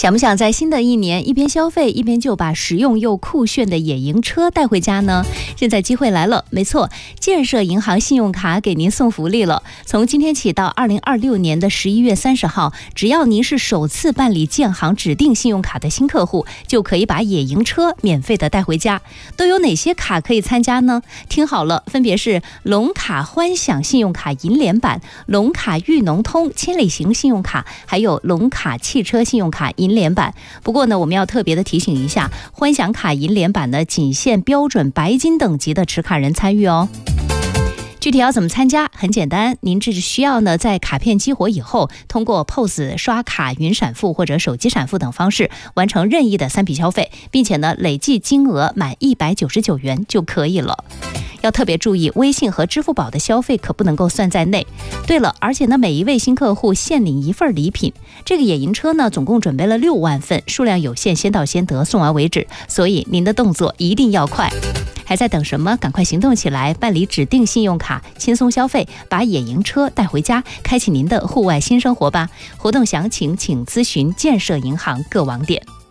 想不想在新的一年一边消费一边就把实用又酷炫的野营车带回家呢？现在机会来了，没错，建设银行信用卡给您送福利了。从今天起到2026年的11月30号，只要您是首次办理建行指定信用卡的新客户，就可以把野营车免费的带回家。都有哪些卡可以参加呢？听好了，分别是龙卡欢享信用卡银联版、龙卡裕农通千里行信用卡，还有龙卡汽车信用卡银联版。不过呢，我们要特别的提醒一下，欢享卡银联版呢，仅限标准白金等级的持卡人参与哦。具体要怎么参加？很简单，您只需要呢在卡片激活以后，通过 POS、刷卡、云闪付或者手机闪付等方式完成任意的3笔消费，并且呢累计金额满199元就可以了。要特别注意，微信和支付宝的消费可不能够算在内。对了，而且呢，每一位新客户限领1份礼品。这个野营车呢，总共准备了6万份，数量有限，先到先得，送完为止。所以您的动作一定要快。还在等什么？赶快行动起来，办理指定信用卡，轻松消费，把野营车带回家，开启您的户外新生活吧。活动详情请咨询建设银行各网点。